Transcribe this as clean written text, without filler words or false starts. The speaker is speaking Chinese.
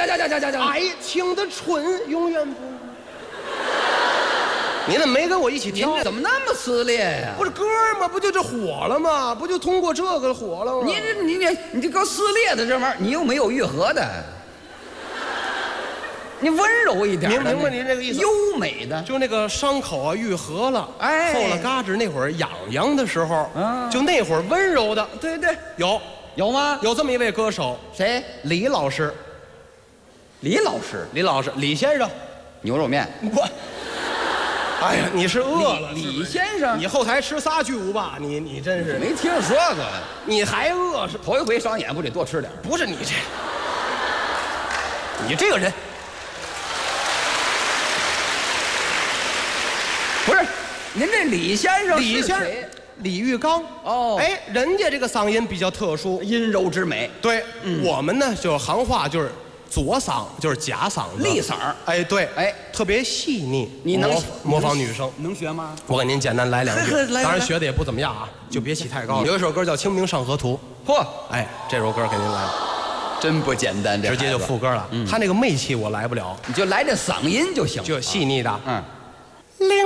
爱情的春永远不。你怎么没跟我一起跳？ 您怎么那么撕裂呀？ 不是歌吗？不就这火了吗？不就通过这个火了吗？ 你这个撕裂的这玩意儿，你又没有愈合的，你温柔一点。 明白您这个意思？ 优美的， 就那个伤口啊愈合了， 哎， 后了嘎吱那会儿痒痒的时候，就那会儿温柔的， 对对， 有吗？ 有这么一位歌手， 谁？ 李老师， 李老师， 李先生， 牛肉面。 我。哎呀，你是饿了？ 李先生， 你后台吃仨巨无霸，你真是没听说过， 你还饿是？ 头一回上演，不得多吃点？ 不是你这个人， 不是您这李先生， 李玉刚哦， 哎，人家这个嗓音比较特殊， 阴柔之美。 对，我们呢就行话就是左嗓，就是假嗓子， 立嗓儿。 哎，对，哎，特别细腻。 你能模仿女生？ 能学吗？ 我给您简单来两句，当然学的也不怎么样啊，就别起太高了。有一首歌叫《清明上河图》， 嚯， 哎，这首歌给您来， 真不简单，这直接就副歌了。他那个媚气我来不了， 你就来这嗓音就行， 就细腻的。 嗯。